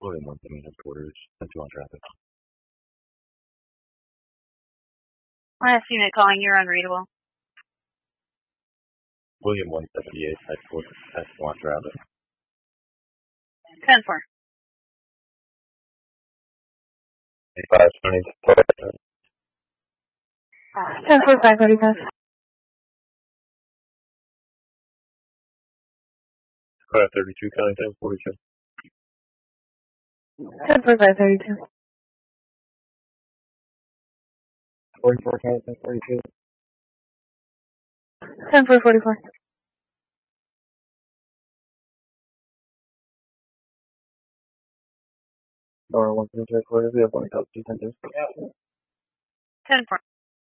William 1 headquarters, 10-2 on traffic. Last unit calling, you're unreadable. William 178 headquarters, 10-2 on traffic. 10-4. 8520. 10-4, 535. Car 32 county 1042. 10-4, 532. 44 county 1042. 10-4, 44. Nora 1 headquarters, we have 1 cop 210. 10-4.